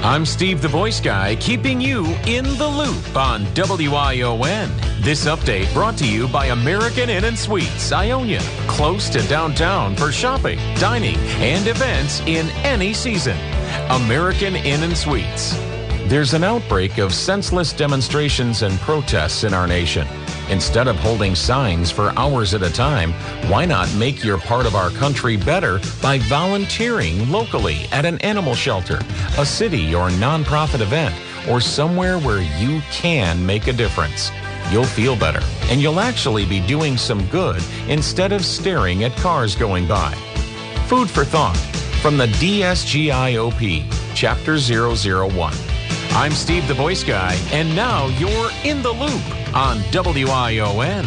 I'm Steve the Voice Guy, keeping you in the loop on WION. This update brought to you by American Inn & Suites, Ionia, close to downtown for shopping, dining, and events in any season. American Inn & Suites. There's an outbreak of senseless demonstrations and protests in our nation. Instead of holding signs for hours at a time, why not make your part of our country better by volunteering locally at an animal shelter, a city or nonprofit event, or somewhere where you can make a difference? You'll feel better, and you'll actually be doing some good instead of staring at cars going by. Food for thought from the DSGIOP, Chapter 001. I'm Steve the Voice Guy, and now you're in the loop on WION.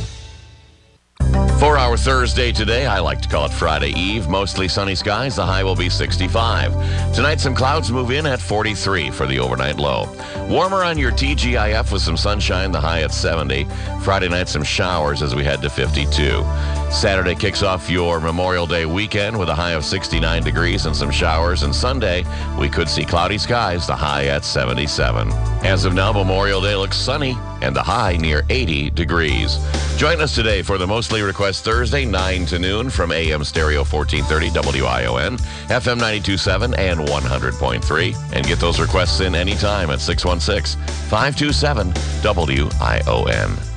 For our Thursday today, I like to call it Friday Eve. Mostly sunny skies. The high will be 65. Tonight, some clouds move in at 43 for the overnight low. Warmer on your TGIF with some sunshine. The high at 70. Friday night, some showers as we head to 52. Saturday kicks off your Memorial Day weekend with a high of 69 degrees and some showers. And Sunday, we could see cloudy skies. The high at 77. As of now, Memorial Day looks sunny and the high near 80 degrees. Join us today for the Mostly Request Thursday, 9 to noon from AM Stereo 1430 WION, FM 92.7 and 100.3. And get those requests in anytime at 616-527-WION.